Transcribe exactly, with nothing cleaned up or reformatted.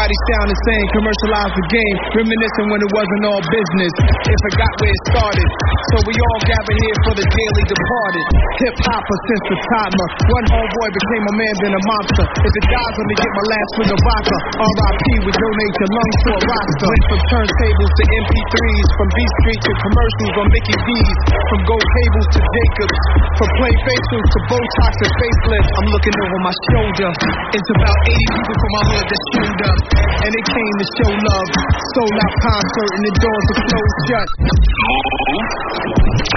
Everybody sounding saying commercialize the game, reminiscing when it wasn't all business. It forgot where it started. So we all gather here for the daily departed. Hip hopper since the timer. One homeboy became a man, then a monster. If it dies, let me get my last swig of vodka. R I P would donate your lungs to a roster. Went from turntables to M P threes, from B Street to commercials on Mickey D's, from gold cables to Jacobs, from plain facials to Botox and facelifts. I'm looking over my shoulder. It's about eighty people from my hood that showed up, and they came to show love. Sold out concert and the doors were closed shut.